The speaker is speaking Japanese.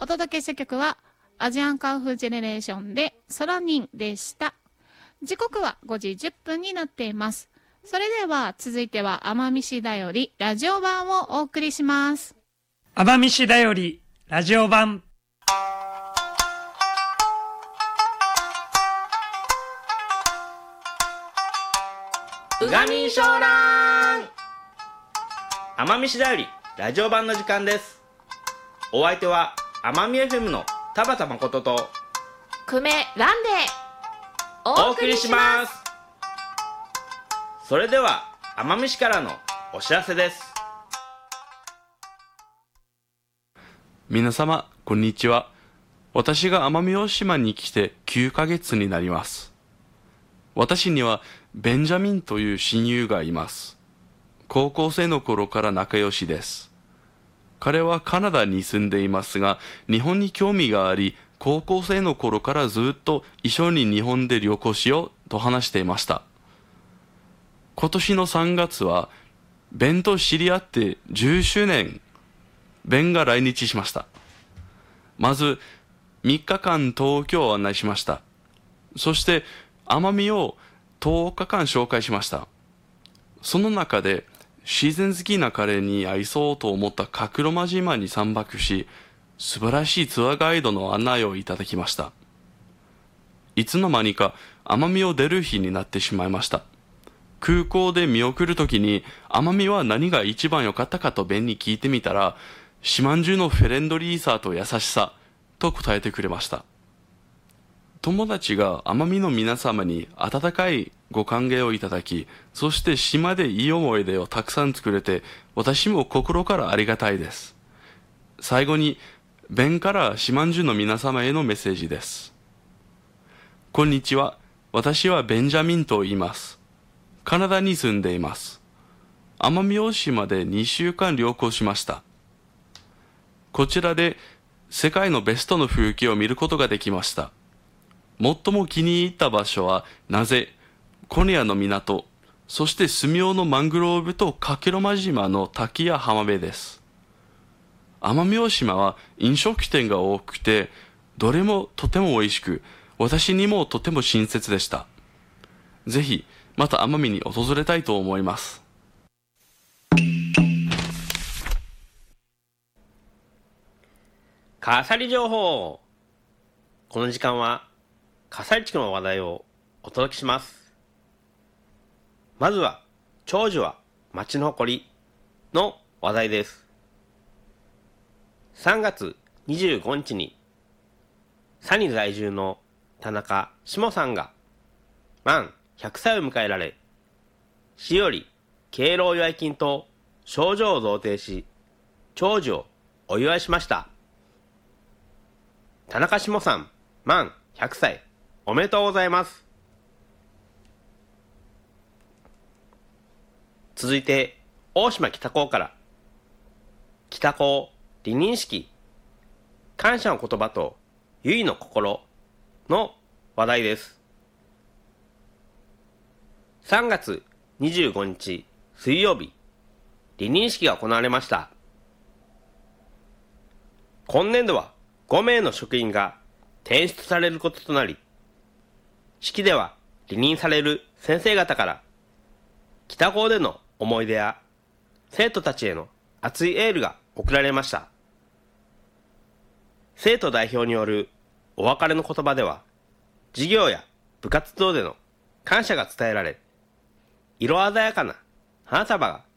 お届けした曲はアジアンカンフージェネレーションでソラニンでした。時刻は5時10分になっています。それでは続いては奄美市だよりラジオ版をお送りします。 奄美市だよりラジオ版。 うがみしょうらん。奄美市だよりラジオ版の時間です。お相手は奄美 FM の田畑誠と久米ランでお送りします。それでは奄美市からのお知らせです。 皆様こんにちは。私が奄美大島に来て9ヶ月になります。私にはベンジャミンという親友がいます。高校生の頃から仲良しです。彼はカナダに住んでいますが、日本に興味があり、高校生の頃からずっと一緒に日本で旅行しようと話していました。今年の3月は、ベンと知り合って10周年、ベンが来日しました。まず、3日間東京を案内しました。そして、奄美を10日間紹介しました。その中で、自然好きな彼に愛そうと思った角間島に3泊し、素晴らしいツアーガイドの案内をいただきました。いつの間にか奄美を出る日になってしまいました。空港で見送るときに奄美は何が一番良かったかとベンに聞いてみたら、島中のフレンドリーさと優しさと答えてくれました。友達が奄美の皆様に温かいご歓迎をいただき、そして島でいい思い出をたくさん作れて、私も心からありがたいです。最後に、ベンから島中の皆様へのメッセージです。こんにちは。私はベンジャミンと言います。カナダに住んでいます。奄美大島で2週間旅行しました。こちらで世界のベストの風景を見ることができました。最も気に入った場所はなぜコニアの港、そしてスミオのマングローブと加計呂麻島の滝や浜辺です。奄美大島は飲食店が多くて、どれもとても美味しく、私にもとても親切でした。ぜひまた奄美に訪れたいと思います。 カサリ情報。この時間はカサリ地区の話題をお届けします。まずは長寿は町の誇りの話題です。3月25日に佐に在住の田中下さんが満100歳を迎えられ、市より敬老祝い金と賞状を贈呈し、長寿をお祝いしました。田中下さん満100歳おめでとうございます。続いて大島北港から北港離任式感謝の言葉と結の心の話題です。3月25日水曜日、離任式が行われました。今年度は5名の職員が転出されることとなり、式では離任される先生方から北港での思い出や生徒たちへの熱いエールが送られました。生徒代表によるお別れの言葉では、授業や部活動での感謝が伝えられ、色鮮やかな花束が